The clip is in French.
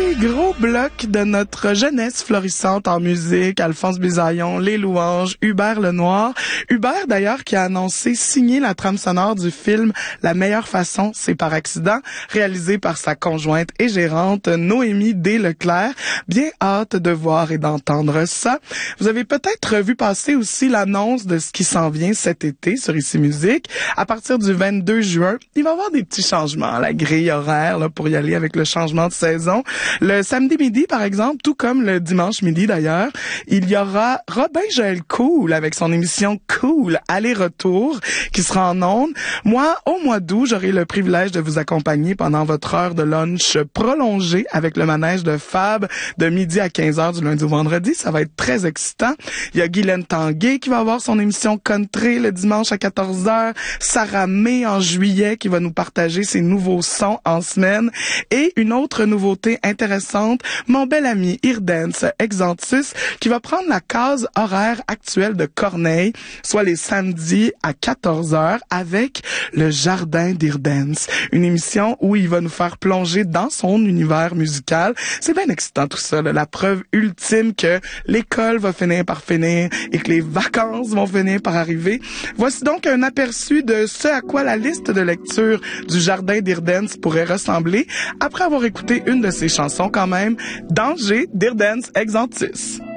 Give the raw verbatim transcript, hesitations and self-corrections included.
dernier gros bloc de notre jeunesse florissante en musique, Alphonse Bisaillon, Les Louanges, Hubert Lenoir. Hubert, d'ailleurs, qui a annoncé signer la trame sonore du film La meilleure façon, c'est par accident, réalisé par sa conjointe et gérante Noémie D. Leclerc. Bien hâte de voir et d'entendre ça. Vous avez peut-être vu passer aussi l'annonce de ce qui s'en vient cet été sur Ici Musique. À partir du vingt-deux juin, il va y avoir des petits changements à la grille horaire là, pour y aller avec le changement de saison. Le samedi midi, par exemple, tout comme le dimanche midi d'ailleurs, il y aura Robin Joël Cool avec son émission Cool Aller-retour qui sera en ondes. Moi, au mois d'août, j'aurai le privilège de vous accompagner pendant votre heure de lunch prolongée avec le manège de Fab de midi à quinze heures du lundi au vendredi. Ça va être très excitant. Il y a Guylaine Tanguay qui va avoir son émission Country le dimanche à quatorze heures. Sarah May en juillet qui va nous partager ses nouveaux sons en semaine. Et une autre nouveauté intéressante, mon bel ami Irdance Exantus qui va prendre la case horaire actuelle de Corneille, soit les samedis à quatorze heures avec le Jardin d'Irdance. Une émission où il va nous faire plonger dans son univers musical. C'est bien excitant tout ça, là. La preuve ultime que l'école va finir par finir et que les vacances vont finir par arriver. Voici donc un aperçu de ce à quoi la liste de lecture du Jardin d'Irdance pourrait ressembler après avoir écouté une de ses chansons quand même, Danger d'Irdance Exantus.